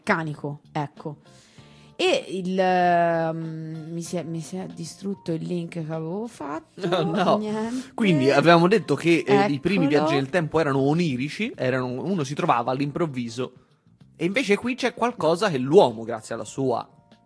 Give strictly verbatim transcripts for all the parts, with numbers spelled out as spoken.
meccanico, ecco. E il um, mi, si è, mi si è distrutto il link che avevo fatto. Oh, no. Niente. Quindi avevamo detto che eh, i primi Eccolo. viaggi nel tempo erano onirici, erano, uno si trovava all'improvviso, e invece qui c'è qualcosa che l'uomo, grazie alla sua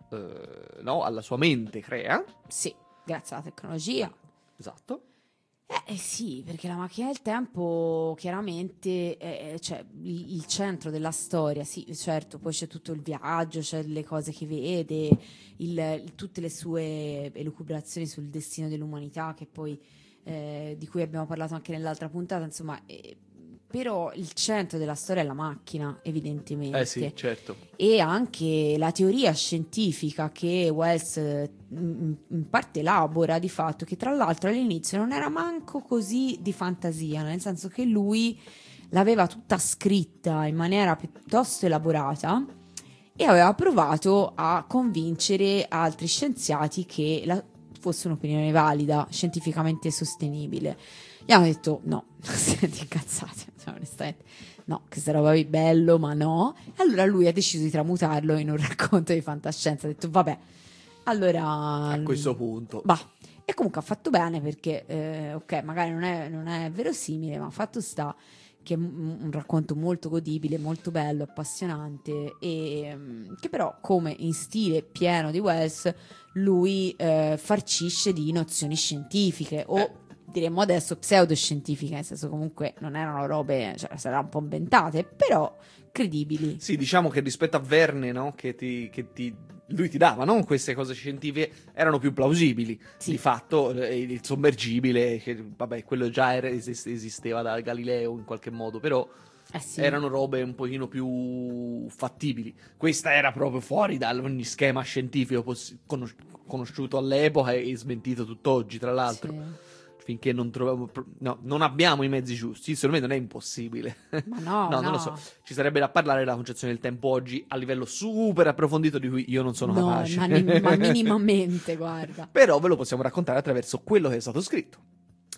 eh, no, alla sua mente, crea. Sì, grazie alla tecnologia. Esatto. Eh, eh sì, perché la macchina del tempo chiaramente è, cioè, il, il centro della storia, sì, certo, poi c'è tutto il viaggio, c'è le cose che vede, il, il- tutte le sue elucubrazioni sul destino dell'umanità, che poi eh, di cui abbiamo parlato anche nell'altra puntata, insomma, eh, però il centro della storia è la macchina, evidentemente. Eh sì, certo. E anche la teoria scientifica che Wells eh, in in parte elabora, di fatto, che tra l'altro all'inizio non era manco così di fantasia, nel senso che lui l'aveva tutta scritta in maniera piuttosto elaborata e aveva provato a convincere altri scienziati che la, fosse un'opinione valida, scientificamente sostenibile. Gli hanno detto no, siete incazzati, cioè, onestamente. No, che sta roba è bello, ma no. E allora lui ha deciso di tramutarlo in un racconto di fantascienza. Ha detto, vabbè, allora... A questo punto. Bah. E comunque ha fatto bene perché, eh, ok, magari non è, non è verosimile, ma fatto sta che è un, un racconto molto godibile, molto bello, appassionante e mm, che però, come in stile pieno di Wells, lui eh, farcisce di nozioni scientifiche o... Eh. diremmo adesso pseudoscientifiche, nel senso comunque non erano robe, cioè saranno un po' inventate, però credibili. Sì, diciamo che rispetto a Verne, no, che ti, che ti lui ti dava, no, queste cose scientifiche erano più plausibili. Sì. Di fatto eh, il sommergibile, che vabbè, quello già era, esist- esisteva da Galileo in qualche modo, però Eh sì. erano robe un pochino più fattibili. Questa era proprio fuori da ogni schema scientifico poss- conos- conosciuto all'epoca e smentito tutt'oggi, tra l'altro. Sì. Finché non troviamo, no, non abbiamo i mezzi giusti, secondo me non è impossibile. Ma no, no, non lo so. Ci sarebbe da parlare della concezione del tempo oggi a livello super approfondito di cui io non sono no, capace. ma, ni- ma minimamente, guarda. Però ve lo possiamo raccontare attraverso quello che è stato scritto.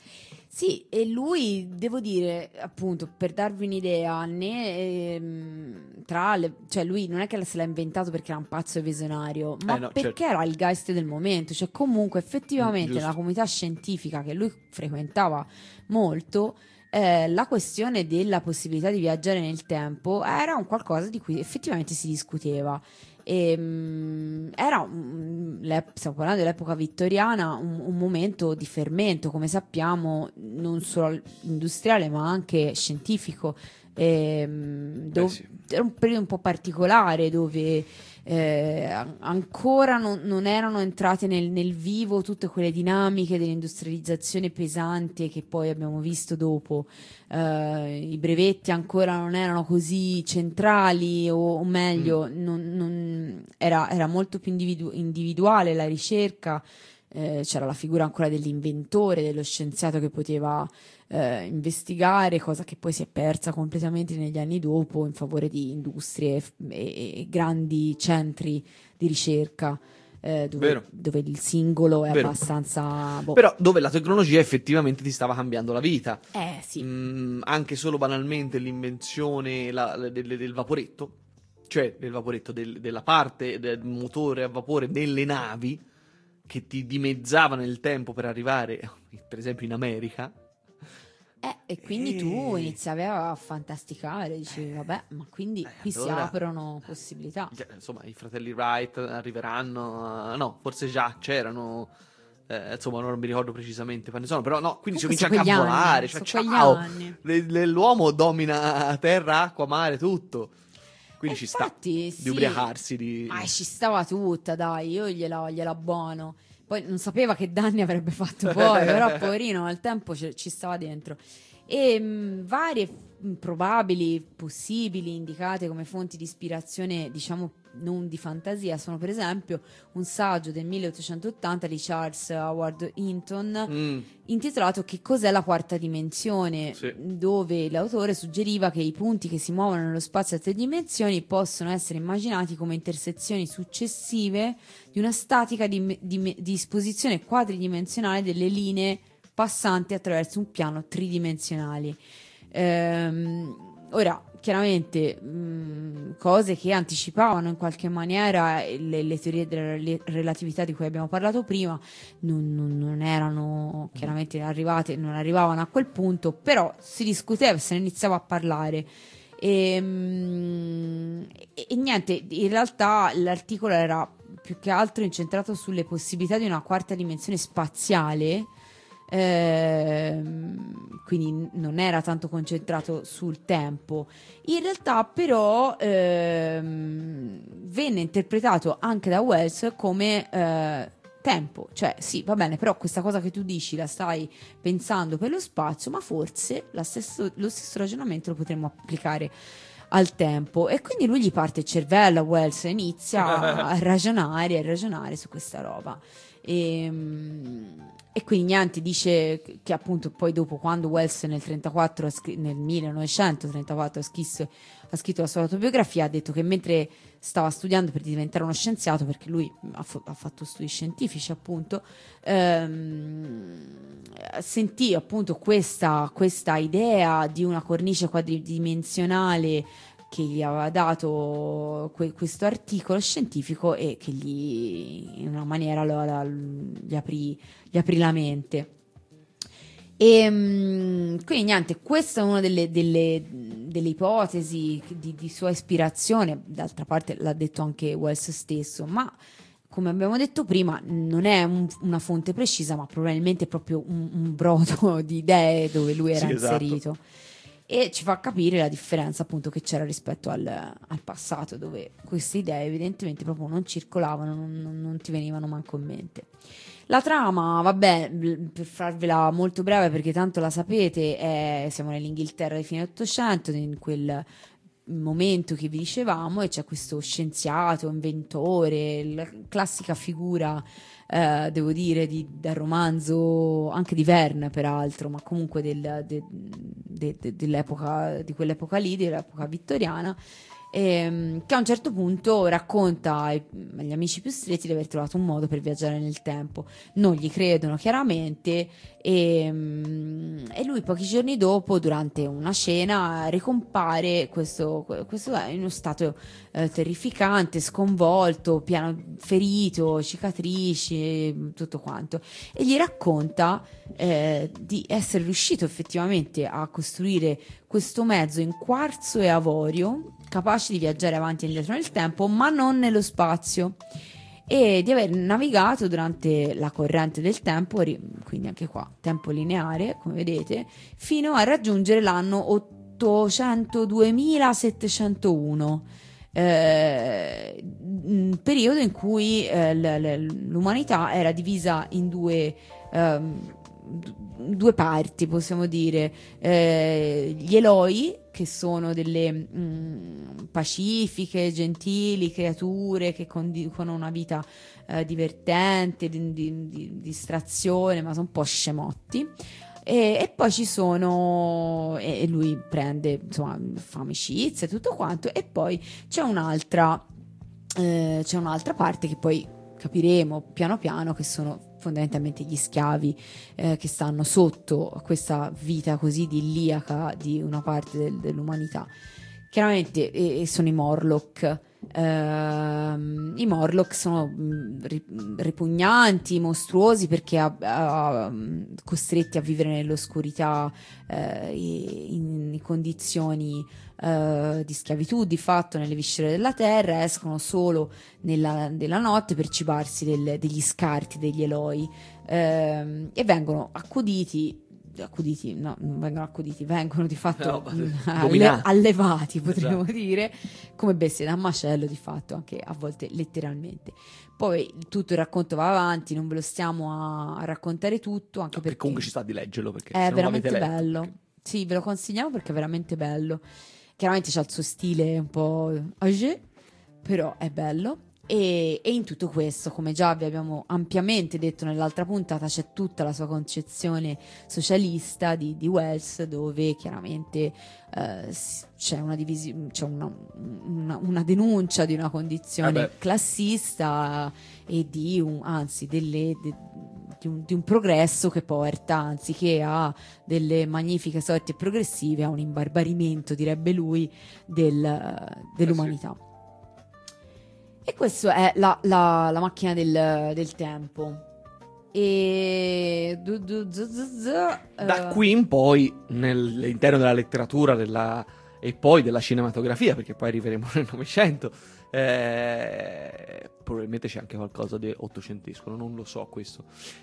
Sì, e lui, devo dire, appunto, per darvi un'idea, né ehm, tra le, cioè lui non è che se l'ha inventato perché era un pazzo e visionario, ma Eh no, perché certo. era il geist del momento, cioè comunque effettivamente Mm, giusto. nella comunità scientifica che lui frequentava molto, eh, la questione della possibilità di viaggiare nel tempo era un qualcosa di cui effettivamente si discuteva. E, mm, era un- l'ep- stiamo parlando dell'epoca vittoriana, un, un momento di fermento, come sappiamo, non solo industriale ma anche scientifico. Ehm, dov- Eh sì. Era un periodo un po' particolare dove eh, an- ancora non, non erano entrate nel, nel vivo tutte quelle dinamiche dell'industrializzazione pesante che poi abbiamo visto dopo. Eh, i brevetti ancora non erano così centrali, o, o meglio, non- non- era, era molto più individu- individuale la ricerca. Eh, c'era la figura ancora dell'inventore, dello scienziato che poteva eh, investigare, cosa che poi si è persa completamente negli anni dopo in favore di industrie f- e, e grandi centri di ricerca. eh, dove, Vero. dove il singolo è Vero. abbastanza boh. Però dove la tecnologia effettivamente ti stava cambiando la vita. Eh sì. Mm, anche solo banalmente l'invenzione la- la- del, del vaporetto, cioè del vaporetto, del- della parte del motore a vapore delle navi che ti dimezzava nel tempo per arrivare, per esempio, in America. Eh, e quindi Eh. tu iniziavi a fantasticare, dicevi vabbè, ma quindi Eh, qui si allora- aprono possibilità. Già, insomma, i fratelli Wright arriveranno, eh, no, forse già c'erano, eh, insomma, non mi ricordo precisamente quando sono, però no, quindi si Comunque comincia sono anche a quegli volare, anni, cioè, sono quegli ciao, anni. Le- le- l'uomo domina terra, acqua, mare, tutto, quindi ci sta Infatti, di sì. ubriacarsi, di... Ma ci stava tutta, dai, io gliela, gliela buono. Poi non sapeva che danni avrebbe fatto poi, però poverino al tempo ci, ci stava dentro. E mh, varie mh, probabili, possibili, indicate come fonti di ispirazione, diciamo non di fantasia, sono per esempio un saggio del milleottocentottanta di Charles Howard Hinton Mm, intitolato Che cos'è la quarta dimensione, Sì. dove l'autore suggeriva che i punti che si muovono nello spazio a tre dimensioni possono essere immaginati come intersezioni successive di una statica di, di, di disposizione quadridimensionale delle linee passanti attraverso un piano tridimensionale. Ehm, ora, chiaramente mh, cose che anticipavano in qualche maniera le, le teorie della rel- relatività di cui abbiamo parlato prima, non, non- non erano chiaramente arrivate, non arrivavano a quel punto, però si discuteva, se ne iniziava a parlare. E, mh, e- e niente, in realtà l'articolo era più che altro incentrato sulle possibilità di una quarta dimensione spaziale. Ehm, quindi non era tanto concentrato sul tempo. In realtà però ehm, venne interpretato anche da Wells come eh, tempo, cioè sì, va bene, però questa cosa che tu dici la stai pensando per lo spazio, ma forse la stesso- lo stesso ragionamento lo potremmo applicare al tempo. E quindi lui gli parte il cervello a Wells e inizia a ragionare, a ragionare su questa roba. E, e quindi niente, dice che appunto poi dopo, quando Wells nel trentaquattro ha scr- nel millenovecentotrentaquattro ha scritto, ha scritto la sua autobiografia, ha detto che mentre stava studiando per diventare uno scienziato, perché lui ha, fa- ha fatto studi scientifici appunto, ehm, sentì appunto questa, questa idea di una cornice quadridimensionale che gli aveva dato que- questo articolo scientifico e che gli in una maniera lo- la- gli aprì, gli aprì la mente. E mm, quindi niente, questa è una delle, delle- delle ipotesi di, di sua ispirazione. D'altra parte l'ha detto anche Wells stesso, ma come abbiamo detto prima non è un- una fonte precisa, ma probabilmente proprio un, un brodo di idee dove lui era Sì, esatto. inserito. E ci fa capire la differenza appunto che c'era rispetto al, al passato, dove queste idee evidentemente proprio non circolavano, non, non- non ti venivano manco in mente. La trama, vabbè, l- per farvela molto breve perché tanto la sapete, è- siamo nell'Inghilterra di fine Ottocento, in quel momento che vi dicevamo, e c'è questo scienziato, inventore, la classica figura, eh, devo dire, di, del romanzo, anche di Verne peraltro, ma comunque del- de- de- de- dell'epoca, di quell'epoca lì, dell'epoca vittoriana, ehm, che a un certo punto racconta ai- agli amici più stretti di aver trovato un modo per viaggiare nel tempo. Non gli credono chiaramente e, mm, e lui pochi giorni dopo, durante una cena, ricompare questo, questo è in uno stato eh, terrificante, sconvolto, piano ferito, cicatrici, tutto quanto, e gli racconta eh, di essere riuscito effettivamente a costruire questo mezzo in quarzo e avorio, capace di viaggiare avanti e indietro nel tempo, ma non nello spazio, e di aver navigato durante la corrente del tempo, ri- quindi anche qua tempo lineare, come vedete, fino a raggiungere l'anno ottocentoduemilasettecentouno, eh, un periodo in cui eh, l- l- l'umanità era divisa in due, ehm, d- due parti, possiamo dire. Eh, gli Eloi, che sono delle mh, pacifiche, gentili creature che conducono una vita eh, divertente, di, di- di distrazione, ma sono un po' scemotti. E, e poi ci sono, e, e lui prende, insomma, fa amicizia e tutto quanto, e poi c'è un'altra, eh, c'è un'altra parte che poi capiremo piano piano, che sono fondamentalmente gli schiavi eh, che stanno sotto a questa vita così idilliaca di una parte del- dell'umanità. Chiaramente e, e sono i Morlock. Ehm, i Morlock sono mh, ri- ripugnanti, mostruosi, perché a- a- costretti a vivere nell'oscurità, eh, in, in condizioni eh, di schiavitù, di fatto nelle viscere della terra, escono solo nella, nella notte per cibarsi del- degli scarti degli Eloi, ehm, e vengono accuditi accuditi, no, non vengono accuditi, vengono di fatto No, mh, alle- dominati. allevati, potremmo Esatto. dire, come bestie da macello, di fatto, anche a volte letteralmente. Poi tutto il racconto va avanti, non ve lo stiamo a, a raccontare tutto, anche No, che perché comunque ci sta di leggerlo, perché è se non l'avete veramente letto, bello. perché- Sì, ve lo consigliamo perché è veramente bello. Chiaramente c'ha il suo stile un po' âgé, però è bello. E, e in tutto questo, come già vi abbiamo ampiamente detto nell'altra puntata, c'è tutta la sua concezione socialista di, di Wells, dove chiaramente eh, s- c'è una divisione, c'è una, una- una denuncia di una condizione Eh beh. classista e di un, anzi delle, de- di, un, di un progresso che porta, anziché a delle magnifiche sorti progressive, a un imbarbarimento, direbbe lui, del, dell'umanità. Eh sì. E questa è la, la, la macchina del, del tempo. E du, du, zu, zu, zu, da uh... qui in poi, nell'interno della letteratura della, e poi della cinematografia, perché poi arriveremo nel Novecento, eh, probabilmente c'è anche qualcosa di ottocentesco, non lo so questo.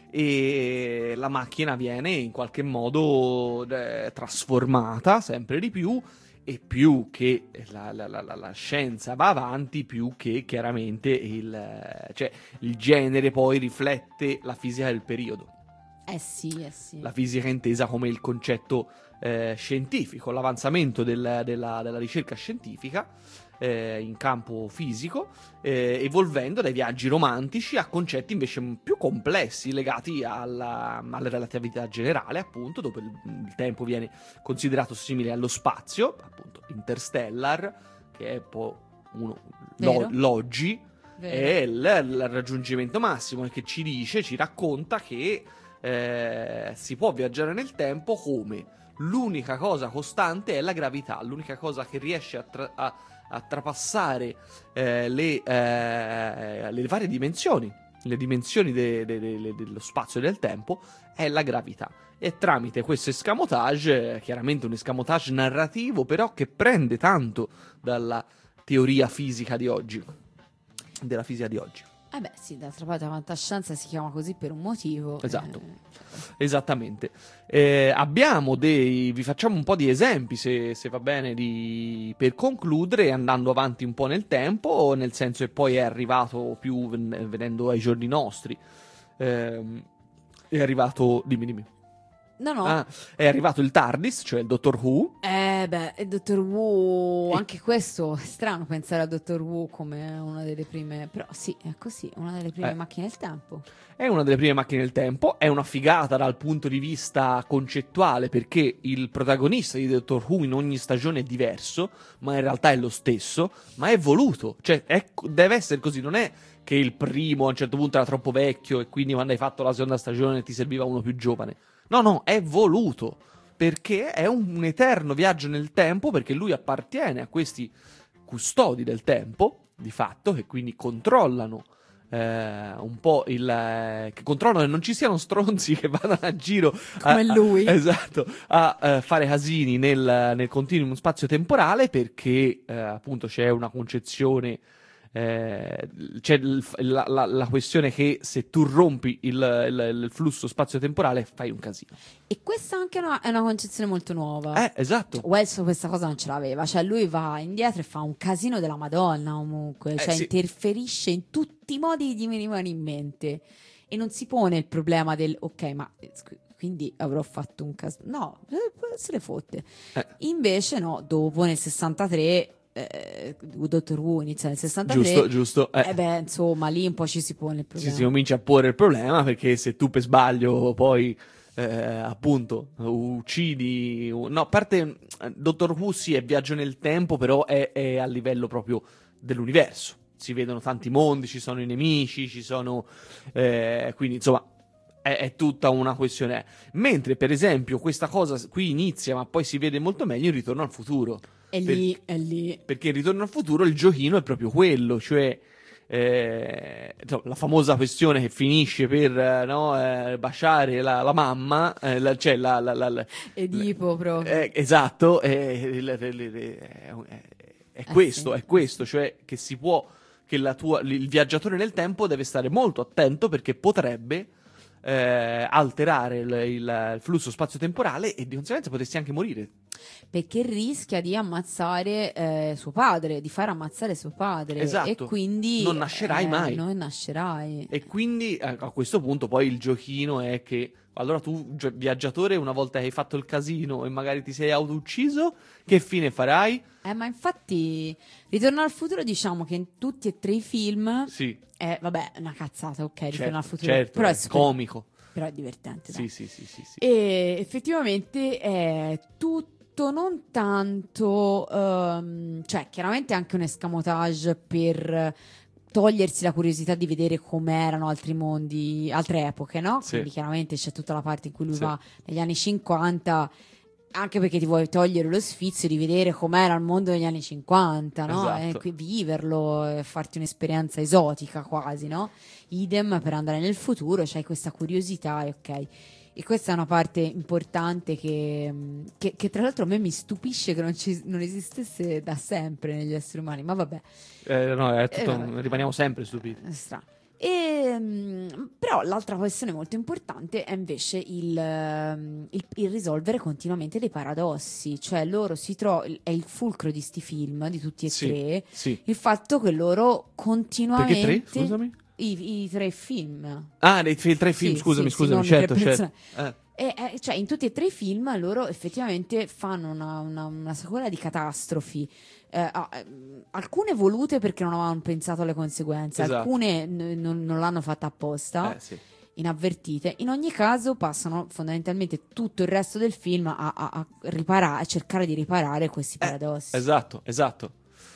E la macchina viene in qualche modo eh, trasformata sempre di più. E più che la, la, la, la scienza va avanti, più che chiaramente il, cioè, il genere poi riflette la fisica del periodo. Eh sì, eh sì. La fisica intesa come il concetto eh, scientifico, l'avanzamento del, della, della ricerca scientifica eh, in campo fisico, eh, evolvendo dai viaggi romantici a concetti invece più complessi legati alla, alla relatività generale, appunto, dove il, il tempo viene considerato simile allo spazio, appunto Interstellar, che è poi uno lo, l'oggi, Vero. È il, il raggiungimento massimo, e che ci dice, ci racconta che eh, si può viaggiare nel tempo come l'unica cosa costante è la gravità, l'unica cosa che riesce a, tra- a a trapassare eh, le, eh, le varie dimensioni, le dimensioni de, de, de, de, dello spazio e del tempo, è la gravità. E tramite questo escamotage, chiaramente un escamotage narrativo, però che prende tanto dalla teoria fisica di oggi, della fisica di oggi. Eh beh sì, d'altra parte la fantascienza si chiama così per un motivo. Esatto, eh. esattamente. Eh, abbiamo dei... vi facciamo un po' di esempi, se, se va bene, di... per concludere, andando avanti un po' nel tempo, nel senso che poi è arrivato più, venendo ai giorni nostri, eh, è arrivato... dimmi, dimmi. No, no. Ah, è arrivato il TARDIS, cioè il Doctor Who. Eh beh, il Doctor Who, e... anche questo è strano pensare a Doctor Who come una delle prime, però sì, è così, una delle prime eh. macchine del tempo. È una delle prime macchine del tempo, è una figata dal punto di vista concettuale, perché il protagonista di Doctor Who in ogni stagione è diverso, ma in realtà è lo stesso, ma è voluto, cioè è, deve essere così, non è che il primo a un certo punto era troppo vecchio e quindi quando hai fatto la seconda stagione ti serviva uno più giovane. No, no, è voluto, perché è un, un eterno viaggio nel tempo, perché lui appartiene a questi custodi del tempo, di fatto, che quindi controllano eh, un po' il... Eh, che controllano che non ci siano stronzi che vadano a giro... Come a, lui. A, esatto, a, a fare casini nel, nel continuum spazio-temporale, perché eh, appunto c'è una concezione... Eh, c'è la, la, la questione che se tu rompi il, il, il flusso spazio-temporale fai un casino. E questa anche è una, è una concezione molto nuova. Eh, esatto. Cioè, Wells questa cosa non ce l'aveva, cioè lui va indietro e fa un casino della Madonna comunque, eh, cioè sì. interferisce in tutti i modi che gli venivano in mente e non si pone il problema del ok, ma quindi avrò fatto un caso, no, se le fotte. Eh. Invece no, dopo nel sessantatré Eh, Doctor Who inizia nel sessantatré, giusto, giusto. Eh. eh beh, insomma, lì un po' ci si pone il problema. Ci si comincia a porre il problema, perché se tu per sbaglio poi eh, appunto uccidi, no, a parte Doctor Who sì, è viaggio nel tempo, però è, è a livello proprio dell'universo. Si vedono tanti mondi, ci sono i nemici, ci sono eh, quindi insomma è, è tutta una questione. Mentre per esempio questa cosa qui inizia, ma poi si vede molto meglio in Ritorno al futuro. È lì, per, è lì. Perché in Ritorno al futuro il giochino è proprio quello, cioè eh, la famosa questione che finisce per no, eh, baciare la, la mamma, eh, la, cioè la... la, la, la Edipo proprio. Eh, esatto, eh, le, le, le, le, è, è questo, eh sì. è questo, cioè che si può, che la tua, il viaggiatore nel tempo deve stare molto attento, perché potrebbe eh, alterare il, il, il flusso spazio-temporale e di conseguenza potresti anche morire. Perché rischia di ammazzare eh, suo padre, di far ammazzare suo padre. Esatto. E quindi non nascerai eh, mai. Non nascerai. E quindi a questo punto poi il giochino è che allora tu, viaggiatore, una volta che hai fatto il casino e magari ti sei auto-ucciso, che fine farai? Eh, ma infatti Ritorno al futuro, diciamo che in tutti e tre i film sì. è, vabbè, una cazzata, ok, certo, Ritorno al futuro. Certo, però è, è super, comico. Però è divertente, sì, sì, sì, sì, sì. E effettivamente è tutto non tanto... Um, cioè, chiaramente anche un escamotage per... togliersi la curiosità di vedere com'erano altri mondi, altre epoche, no? Sì. Quindi chiaramente c'è tutta la parte in cui lui Sì. va negli anni cinquanta, anche perché ti vuoi togliere lo sfizio di vedere com'era il mondo negli anni cinquanta, no? Esatto. E qui viverlo, e farti un'esperienza esotica quasi, no? Idem per andare nel futuro, c'hai questa curiosità e ok. E questa è una parte importante che, che, che tra l'altro a me mi stupisce che non, ci, non esistesse da sempre negli esseri umani, ma vabbè. Eh, no, è tutto, Eh, vabbè. rimaniamo sempre stupiti. È strano. E, mh, però l'altra questione molto importante è invece il, ehm, il- il risolvere continuamente dei paradossi, cioè loro si trovano, è il fulcro di sti film, di tutti e Sì, tre, sì. il fatto che loro continuamente... Perché tre? Scusami. I, i tre film. Ah, nei fi- tre film, Sì, scusami, sì, sì, scusami, non i certo, tre certo. personaggi. Eh. E, eh, cioè, in tutti e tre i film loro effettivamente fanno una, una, una sequela di catastrofi, eh, ah, ehm, alcune volute perché non avevano pensato alle conseguenze, Esatto. alcune n- non, non l'hanno fatta apposta, Eh, sì. inavvertite. In ogni caso passano fondamentalmente tutto il resto del film a, a, a riparare, a cercare di riparare questi paradossi. Esatto, esatto.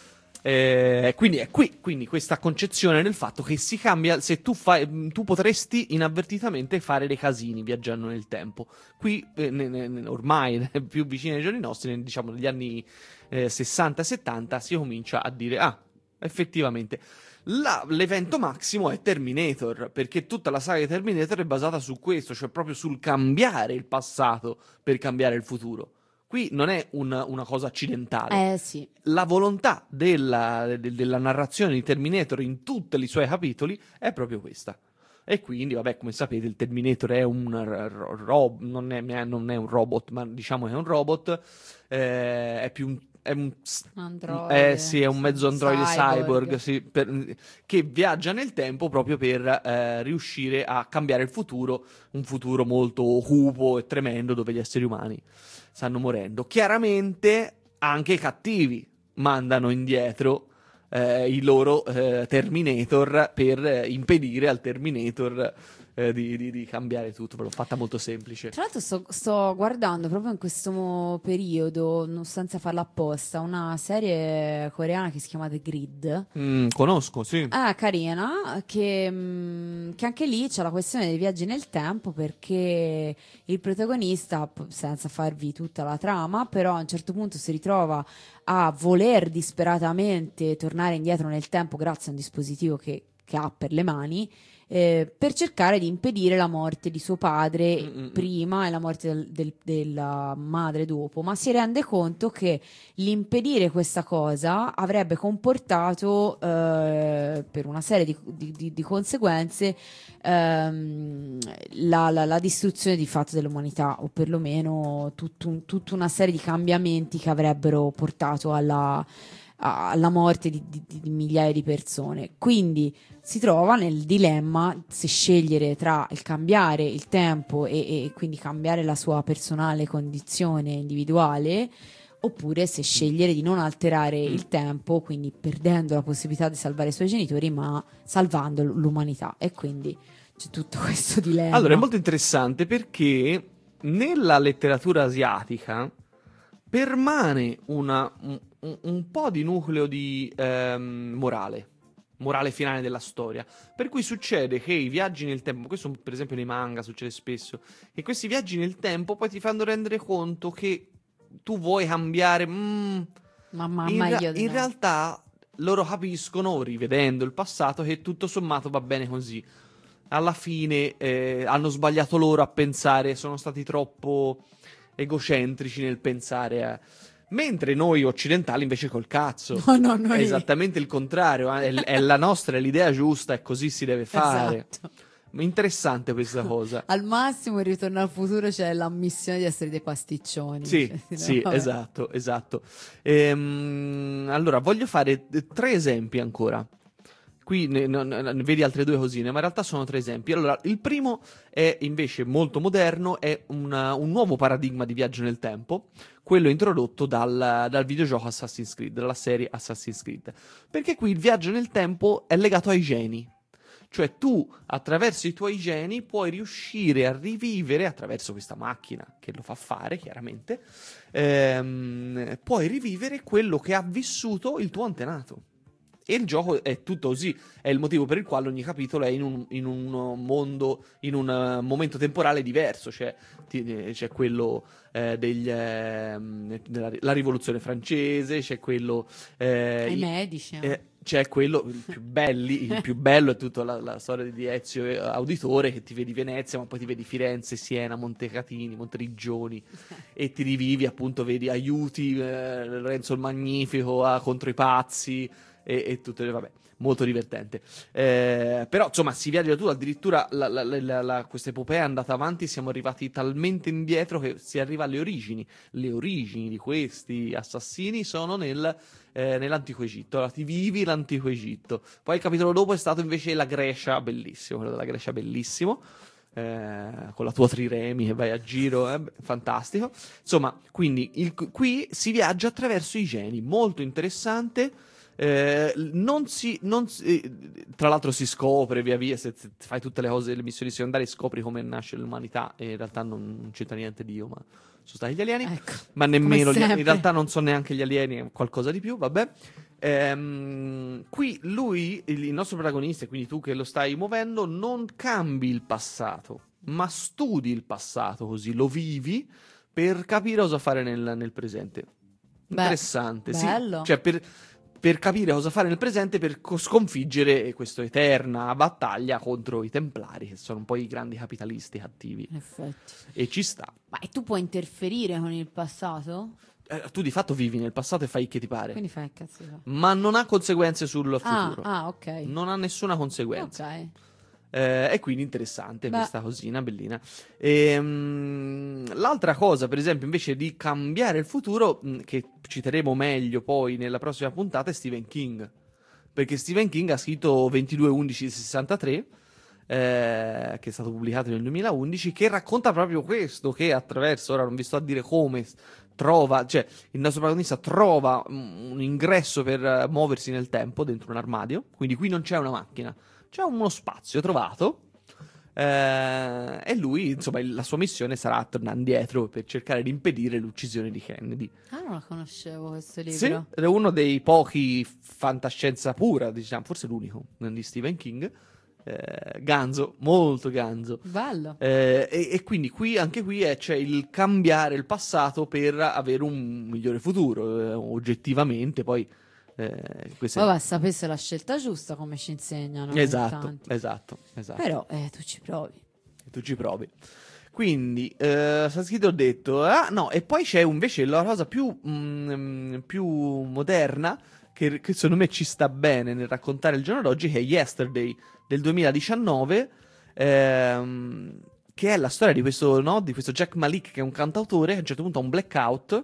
Eh, quindi è qui, quindi questa concezione del fatto che si cambia, se tu fai, tu potresti inavvertitamente fare dei casini viaggiando nel tempo. Qui, eh, ne- ne- ormai più vicini ai giorni nostri, nel- diciamo negli anni eh, sessanta settanta, si comincia a dire, ah, effettivamente. La- l'evento massimo è Terminator, perché tutta la saga di Terminator è basata su questo, cioè proprio sul cambiare il passato per cambiare il futuro. Qui non è un- una cosa accidentale. Eh sì. La volontà della, de- della narrazione di Terminator in tutti i suoi capitoli è proprio questa. E quindi, vabbè, come sapete, il Terminator è un r- r- rob- non, è, non è un robot, ma diciamo che è un robot. eh, è più un. È un Androide, eh, sì, è un mezzo androide cyborg. cyborg, sì, per- che viaggia nel tempo proprio per eh, riuscire a cambiare il futuro, un futuro molto cupo e tremendo dove gli esseri umani stanno morendo. Chiaramente anche i cattivi mandano indietro eh, i loro eh, Terminator per eh, impedire al Terminator eh, di, di- di cambiare tutto. Ve l'ho fatta molto semplice. Tra l'altro sto, sto guardando proprio in questo mo- periodo, non senza farla apposta, una serie coreana che si chiama The Grid. Mm, conosco, sì. Ah, carina, che, mm, che anche lì c'è la questione dei viaggi nel tempo perché il protagonista, p- senza farvi tutta la trama, però a un certo punto si ritrova a voler disperatamente tornare indietro nel tempo grazie a un dispositivo che, che ha per le mani, eh, per cercare di impedire la morte di suo padre Mm-mm. prima e la morte del- del- della madre dopo, ma si rende conto che l'impedire questa cosa avrebbe comportato eh, per una serie di, di- di- di conseguenze ehm, la, la- la distruzione di fatto dell'umanità o perlomeno tut un- tutta una serie di cambiamenti che avrebbero portato alla, a- alla morte di, di- di migliaia di persone. Quindi si trova nel dilemma se scegliere tra il cambiare il tempo e, e quindi cambiare la sua personale condizione individuale oppure se scegliere di non alterare Mm. il tempo, quindi perdendo la possibilità di salvare i suoi genitori, ma salvando l- l'umanità. E quindi c'è tutto questo dilemma. Allora, è molto interessante perché nella letteratura asiatica permane una- un, un- un po' di nucleo di ehm, morale, morale finale della storia. Per cui succede che i viaggi nel tempo, questo per esempio nei manga succede spesso, che questi viaggi nel tempo poi ti fanno rendere conto che tu vuoi cambiare. mm, ma, ma in, meglio rea- di in no. realtà loro capiscono, rivedendo il passato, che tutto sommato va bene così. Alla fine eh, hanno sbagliato loro a pensare, sono stati troppo egocentrici nel pensare a... Mentre noi occidentali invece col cazzo. No, no, noi- È esattamente il contrario, eh, è, è la nostra, è l'idea giusta e così si deve fare. Esatto. Interessante questa cosa. Al massimo in Ritorno al futuro c'è l'ammissione di essere dei pasticcioni. Sì, Cioè, no, sì, vabbè. esatto, esatto. Ehm, allora, voglio fare eh, tre esempi ancora. Qui ne, ne- ne vedi altre due cosine, ma in realtà sono tre esempi. Allora, il primo è invece molto moderno, è una- un nuovo paradigma di viaggio nel tempo, quello introdotto dal, dal videogioco Assassin's Creed, dalla serie Assassin's Creed. Perché qui il viaggio nel tempo è legato ai geni. Cioè tu, attraverso i tuoi geni, puoi riuscire a rivivere, attraverso questa macchina che lo fa fare, chiaramente, ehm, puoi rivivere quello che ha vissuto il tuo antenato. E il gioco è tutto così, è il motivo per il quale ogni capitolo è in un, in un mondo, in un uh, momento temporale diverso, cioè ti, c'è quello eh, degli, eh, della la rivoluzione francese, c'è quello... Eh, I medici. eh, c'è quello, il più, belli, il più bello è tutta la, la storia di Ezio Auditore, che ti vedi Venezia, ma poi ti vedi Firenze, Siena, Montecatini, Monteriggioni, e ti rivivi, appunto, vedi aiuti eh, Lorenzo il Magnifico a, contro i pazzi, e, e tutto, vabbè, molto divertente. Eh, però, insomma, si viaggia tu, addirittura la, la, la, la, questa epopea è andata avanti, siamo arrivati talmente indietro che si arriva alle origini. Le origini di questi assassini sono nel, eh, nell'Antico Egitto. Allora, ti vivi l'Antico Egitto. Poi il capitolo dopo è stato invece la Grecia, bellissimo, quello della Grecia bellissimo. Eh, con la tua triremi che vai a giro, eh, fantastico. Insomma, quindi il, qui si viaggia attraverso i geni, molto interessante. Eh, non si, non si, eh, tra l'altro si scopre via via, se, se fai tutte le cose, le missioni secondarie, scopri come nasce l'umanità, e in realtà non, non c'entra niente Dio, ma sono stati gli alieni, ecco, ma nemmeno gli, sempre. in realtà non sono neanche gli alieni, è qualcosa di più, vabbè. Ehm, qui lui, il, il nostro protagonista, e quindi tu che lo stai muovendo, non cambi il passato, ma studi il passato, così lo vivi per capire cosa fare nel, nel presente. Beh, interessante, bello. sì, cioè per per capire cosa fare nel presente per co- sconfiggere questa eterna battaglia contro i Templari, che sono un po' i grandi capitalisti cattivi. In effetti. E ci sta. Ma e tu puoi interferire con il passato? Eh, tu di fatto vivi nel passato e fai che ti pare. Quindi fai che cazzo fa? Ma non ha conseguenze sul Ah, futuro. ah, ok. Non ha nessuna conseguenza. Ok. Eh, e quindi interessante. Beh, questa cosina bellina. E, mh, l'altra cosa, per esempio, invece di cambiare il futuro, mh, che citeremo meglio poi nella prossima puntata, è Stephen King. Perché Stephen King ha scritto ventidue undici sessantatré, eh, che è stato pubblicato nel duemilaundici, che racconta proprio questo, che attraverso, ora non vi sto a dire come, trova, cioè il nostro protagonista trova un ingresso per muoversi nel tempo dentro un armadio, quindi qui non c'è una macchina, c'è uno spazio trovato, eh, e lui, insomma, la sua missione sarà tornare indietro per cercare di impedire l'uccisione di Kennedy. Ah, non la conoscevo questo libro. Sì, è uno dei pochi fantascienza pura, diciamo, forse l'unico di Stephen King. Eh, ganzo, molto ganzo. Bello. Eh, e, e quindi qui, anche qui è, c'è il cambiare il passato per avere un migliore futuro, eh, oggettivamente, poi Eh, Poi va a sapere se è la scelta giusta, come ci insegnano. Esatto, esatto, esatto. Però eh, tu ci provi. Tu ci provi. Quindi, eh, scritto ho detto, ah no, e poi c'è invece la cosa più, mm, più moderna, che, che secondo me ci sta bene nel raccontare il giorno d'oggi, che è Yesterday del duemiladiciannove, ehm, che è la storia di questo, no, di questo Jack Malik, che è un cantautore, che a un certo punto ha un blackout.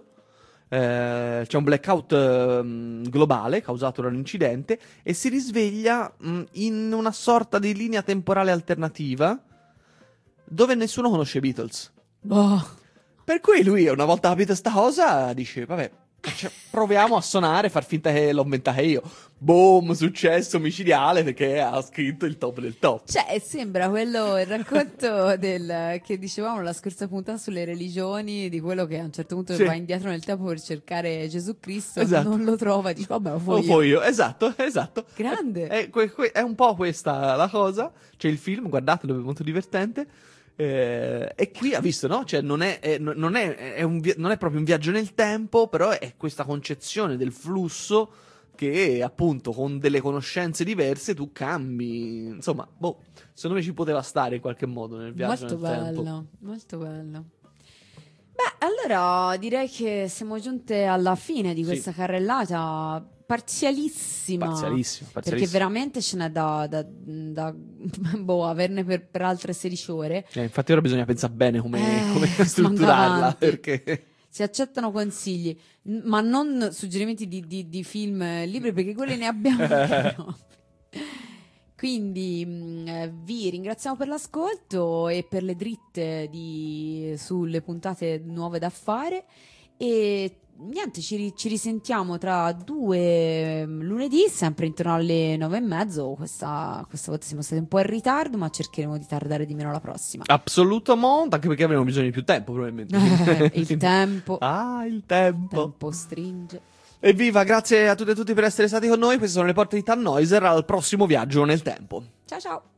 Eh, c'è un blackout eh, globale causato da un incidente e si risveglia mh, in una sorta di linea temporale alternativa dove nessuno conosce i Beatles. Oh. Per cui lui, una volta capito sta cosa, dice vabbè, cioè, proviamo a suonare, far finta che l'ho inventata io. Boom, successo micidiale, perché ha scritto il top del top. Cioè, sembra quello, il racconto del, che dicevamo la scorsa puntata sulle religioni, di quello che a un certo punto sì. va indietro nel tempo per cercare Gesù Cristo, esatto. non lo trova, dice vabbè, lo fo' lo io. fo' io. Esatto, esatto. Grande. È, è, è un po' questa la cosa. C'è il film, guardatelo, è molto divertente. Eh, e qui ha visto, no? Cioè, non è, è, non, è, è un, non è proprio un viaggio nel tempo, però è questa concezione del flusso che, appunto, con delle conoscenze diverse tu cambi. Insomma, boh, secondo me ci poteva stare in qualche modo nel viaggio Molto nel bello, tempo. molto bello. Beh, allora direi che siamo giunte alla fine di questa sì. carrellata parzialissima, parzialissima, parzialissima, perché veramente ce n'è da, da, da boh, averne per, per altre sedici ore. Eh, infatti ora bisogna pensare bene come, eh, come strutturarla, perché si accettano consigli, ma non suggerimenti di, di, di film, libri, perché quelli ne abbiamo. Quindi mh, vi ringraziamo per l'ascolto e per le dritte di, sulle puntate nuove da fare, e niente, ci, ci risentiamo tra due lunedì, sempre intorno alle nove e mezzo. Questa, questa volta siamo stati un po' in ritardo, ma cercheremo di tardare di meno la prossima. Assolutamente, anche perché avremo bisogno di più tempo probabilmente. Il tempo. Ah, il tempo. Il tempo stringe. Evviva, grazie a tutti e tutti per essere stati con noi. Queste sono le porte di Tannhäuser. Al prossimo viaggio nel tempo. Ciao ciao.